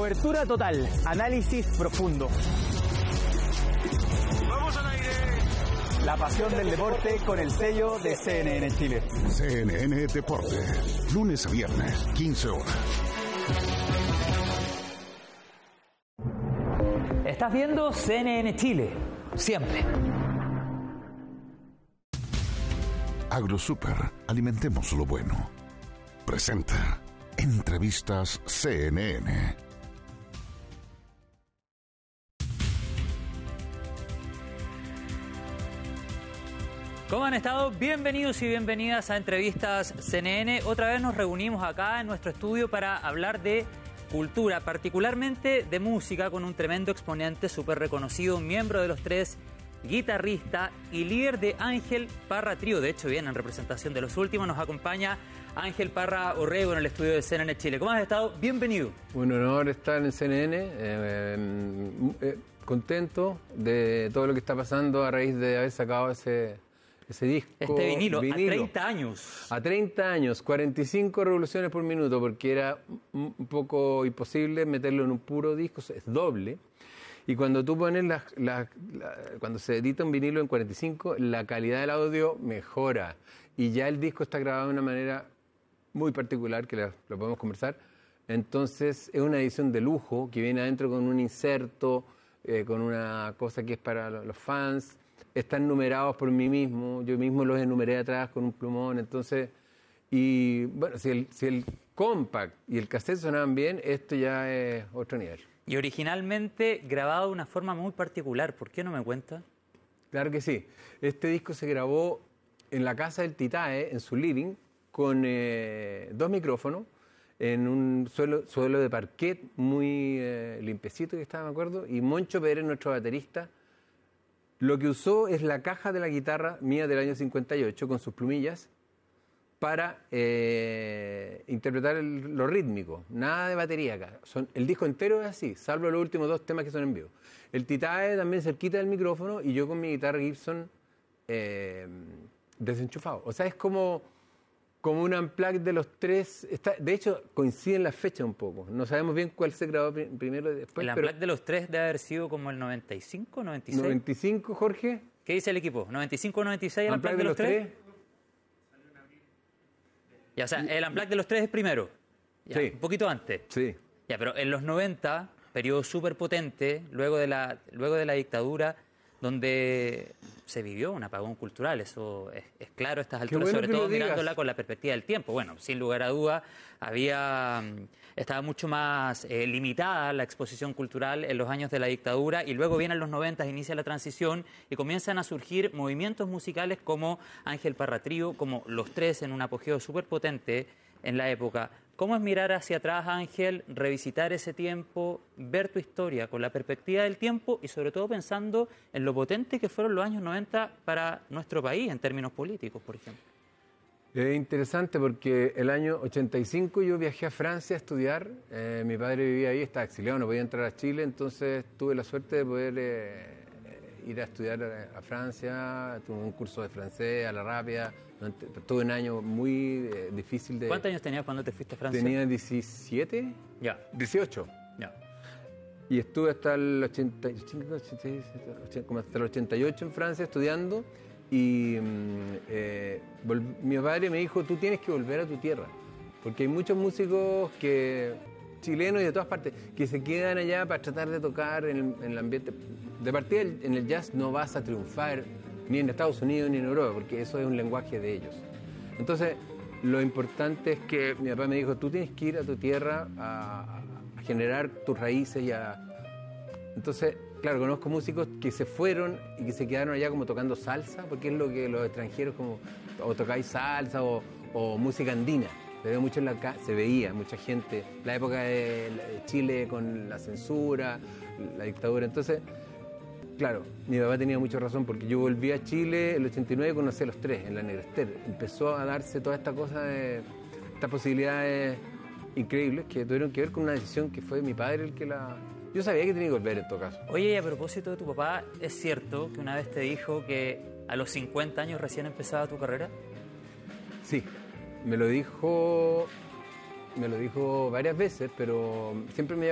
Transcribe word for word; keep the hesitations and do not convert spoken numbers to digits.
Cobertura total, análisis profundo. ¡Vamos al aire! La pasión del deporte con el sello de C N N Chile. C N N Deporte, lunes a viernes, quince horas. Estás viendo C N N Chile, siempre. AgroSuper, alimentemos lo bueno. Presenta Entrevistas C N N. ¿Cómo han estado? Bienvenidos y bienvenidas a Entrevistas C N N. Otra vez nos reunimos acá en nuestro estudio para hablar de cultura, particularmente de música, con un tremendo exponente súper reconocido, un miembro de Los Tres, guitarrista y líder de Ángel Parra Trío. De hecho, viene en representación de los últimos. Nos acompaña Ángel Parra Orrego en el estudio de C N N Chile. ¿Cómo has estado? Bienvenido. Un honor estar en C N N. Eh, eh, contento de todo lo que está pasando a raíz de haber sacado ese, ese disco. Este vinilo, vinilo, a treinta años. A treinta años, cuarenta y cinco revoluciones por minuto, porque era un poco imposible meterlo en un puro disco, es doble. Y cuando tú pones la, la, la, cuando se edita un vinilo en cuarenta y cinco, la calidad del audio mejora. Y ya el disco está grabado de una manera muy particular, que la, lo podemos conversar. Entonces es una edición de lujo que viene adentro con un inserto, eh, con una cosa que es para los fans. Están numerados por mí mismo, yo mismo los enumeré atrás con un plumón. Entonces, y bueno, si el, si el compact y el cassette sonaban bien, esto ya es otro nivel. Y originalmente grabado de una forma muy particular. ¿Por qué no me cuenta? Claro que sí. Este disco se grabó en la casa del Titae, en su living, con eh, dos micrófonos, en un suelo, suelo de parquet muy eh, limpiecito, que estaba, me acuerdo, y Moncho Pérez, nuestro baterista, lo que usó es la caja de la guitarra mía del año cincuenta y ocho, con sus plumillas, para eh, interpretar el, lo rítmico. Nada de batería acá. Son, el disco entero es así, salvo los últimos dos temas que son en vivo. El Titae también cerquita del micrófono y yo con mi guitarra Gibson eh, desenchufado. O sea, es como, como un unplugged de los tres. Está, de hecho, coinciden las fechas un poco. No sabemos bien cuál se grabó pr primero y después. El unplugged de los tres debe haber sido como el noventa y cinco, noventa y seis. noventa y cinco, Jorge. ¿Qué dice el equipo? ¿noventa y cinco, noventa y seis el unplugged de los tres? Ya, o sea, el unplugged de los tres es primero. Ya, sí. Un poquito antes. Sí. Ya, pero en los noventa, periodo súper potente, luego de la, luego de la dictadura, donde se vivió un apagón cultural, eso es, es claro a estas alturas, bueno, sobre todo mirándola con la perspectiva del tiempo. Bueno, sin lugar a duda, había, estaba mucho más eh, limitada la exposición cultural en los años de la dictadura, y luego vienen los noventa, inicia la transición y comienzan a surgir movimientos musicales como Ángel Parra Trío, como Los Tres, en un apogeo súper potente en la época. ¿Cómo es mirar hacia atrás, Ángel, revisitar ese tiempo, ver tu historia con la perspectiva del tiempo y sobre todo pensando en lo potente que fueron los años noventa para nuestro país en términos políticos, por ejemplo? Es interesante porque el año ochenta y cinco yo viajé a Francia a estudiar. Eh, mi padre vivía ahí, estaba exiliado, no podía entrar a Chile, entonces tuve la suerte de poder eh, ir a estudiar a Francia. Tuve un curso de francés a la rápida. Tuve un año muy eh, difícil de... ¿Cuántos años tenías cuando te fuiste a Francia? Tenía diecisiete. Ya. dieciocho. Ya. Y estuve hasta el ochenta, como hasta el ochenta y ocho en Francia estudiando. Y eh, mi padre me dijo, tú tienes que volver a tu tierra. Porque hay muchos músicos que chilenos y de todas partes que se quedan allá para tratar de tocar en el, en el ambiente. De partida, en el jazz no vas a triunfar ni en Estados Unidos ni en Europa, porque eso es un lenguaje de ellos. Entonces, lo importante es que mi papá me dijo, tú tienes que ir a tu tierra a, a generar tus raíces y a... Entonces, claro, conozco músicos que se fueron y que se quedaron allá como tocando salsa, porque es lo que los extranjeros como, o tocáis salsa o, o música andina. Se ve mucho en la ca se veía mucha gente, la época de Chile con la censura, la dictadura. Entonces, claro, mi papá tenía mucha razón, porque yo volví a Chile en el ochenta y nueve y conocí a Los Tres en la Negrester. Empezó a darse toda esta cosa de estas posibilidades increíbles que tuvieron que ver con una decisión que fue mi padre el que la... Yo sabía que tenía que volver en todo caso. Oye, y a propósito de tu papá, ¿es cierto que una vez te dijo que a los cincuenta años recién empezaba tu carrera? Sí, me lo dijo, me lo dijo varias veces, pero siempre me